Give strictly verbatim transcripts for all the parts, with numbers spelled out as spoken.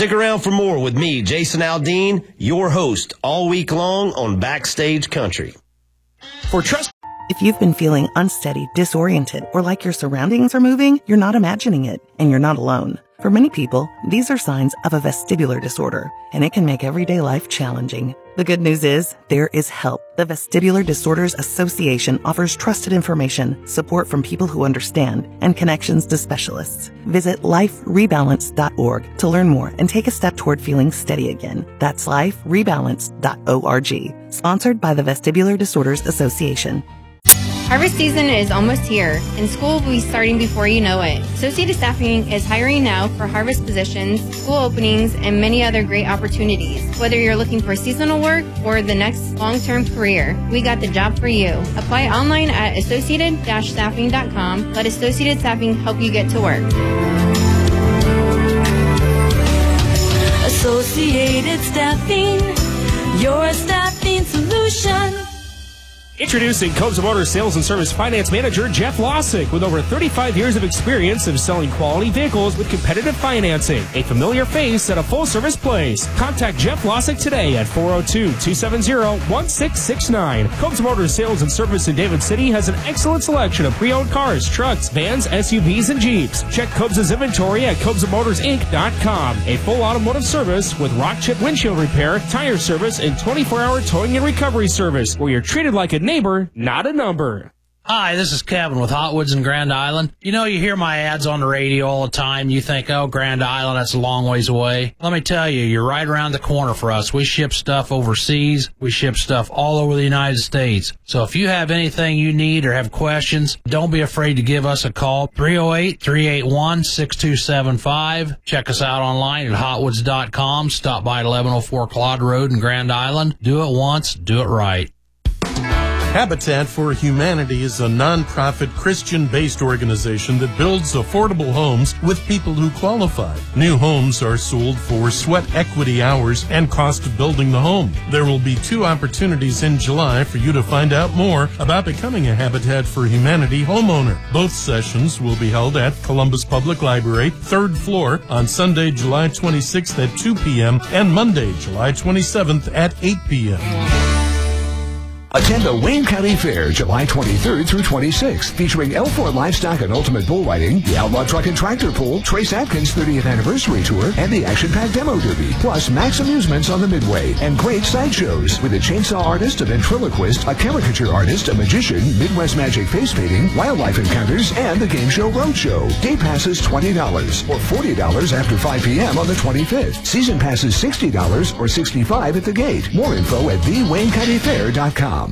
Stick around for more with me, Jason Aldean, your host, all week long on Backstage Country. For trust. If you've been feeling unsteady, disoriented, or like your surroundings are moving, you're not imagining it, and you're not alone. For many people, these are signs of a vestibular disorder, and it can make everyday life challenging. The good news is, there is help. The Vestibular Disorders Association offers trusted information, support from people who understand, and connections to specialists. Visit life rebalance dot org to learn more and take a step toward feeling steady again. That's life rebalance dot org. Sponsored by the Vestibular Disorders Association. Harvest season is almost here, and school will be starting before you know it. Associated Staffing is hiring now for harvest positions, school openings, and many other great opportunities. Whether you're looking for seasonal work or the next long-term career, we got the job for you. Apply online at associated staffing dot com. Let Associated Staffing help you get to work. Associated Staffing, your staffing solution. Introducing Cobes of Motors Sales and Service Finance Manager Jeff Lossick with over thirty-five years of experience of selling quality vehicles with competitive financing. A familiar face at a full-service place. Contact Jeff Lossick today at four oh two, two seven zero, one six six nine. Cobes of Motors Sales and Service in David City has an excellent selection of pre-owned cars, trucks, vans, S U Vs, and Jeeps. Check Cobes' inventory at Cobes of Motors Inc dot com. A full automotive service with rock chip windshield repair, tire service, and twenty-four hour towing and recovery service where you're treated like a neighbor, not a number. Hi, this is Kevin with Hot Woods in Grand Island. You know, you hear my ads on the radio all the time. You think, oh, Grand Island, that's a long ways away. Let me tell you, you're right around the corner for us. We ship stuff overseas. We ship stuff all over the United States. So if you have anything you need or have questions, don't be afraid to give us a call. three oh eight, three eight one, six two seven five. Check us out online at hot woods dot com. Stop by at eleven oh four Claude Road in Grand Island. Do it once, do it right. Habitat for Humanity is a nonprofit Christian-based organization that builds affordable homes with people who qualify. New homes are sold for sweat equity hours and cost of building the home. There will be two opportunities in July for you to find out more about becoming a Habitat for Humanity homeowner. Both sessions will be held at Columbus Public Library, third floor, on Sunday, July twenty-sixth at two p.m. and Monday, July twenty-seventh at eight p.m. Attend the Wayne County Fair July twenty-third through twenty-sixth, featuring L four Livestock and Ultimate Bull Riding, the Outlaw Truck and Tractor Pull, Trace Atkins' thirtieth Anniversary Tour, and the Action Pack Demo Derby, plus Max Amusements on the Midway, and great sideshows with a chainsaw artist, a ventriloquist, a caricature artist, a magician, Midwest Magic face painting, wildlife encounters, and the Game Show Roadshow. Day passes twenty dollars or forty dollars after five p.m. on the twenty-fifth. Season passes sixty dollars or sixty-five dollars at the gate. More info at the wayne county fair dot com.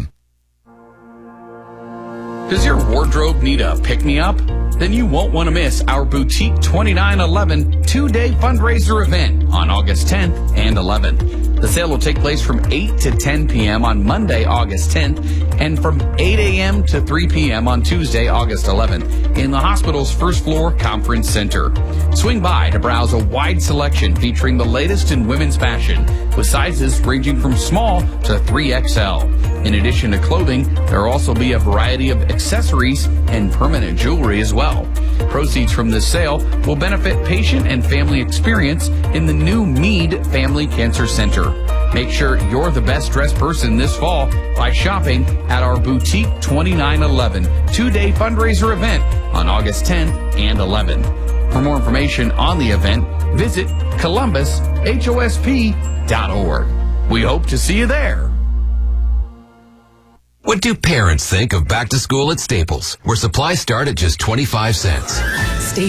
Does your wardrobe need a pick-me-up? Then you won't want to miss our Boutique twenty-nine eleven two-day fundraiser event on August tenth and eleventh. The sale will take place from eight to ten p.m. on Monday, August tenth, and from eight a.m. to three p.m. on Tuesday, August eleventh, in the hospital's first floor conference center. Swing by to browse a wide selection featuring the latest in women's fashion, with sizes ranging from small to three X L. In addition to clothing, there will also be a variety of accessories and permanent jewelry as well. Proceeds from this sale will benefit patient and family experience in the new Meade Family Cancer Center. Make sure you're the best dressed person this fall by shopping at our Boutique twenty-nine eleven two-day fundraiser event on August tenth and eleventh. For more information on the event, visit columbus H O S P dot org. We hope to see you there. What do parents think of back to school at Staples, where supplies start at just twenty-five cents?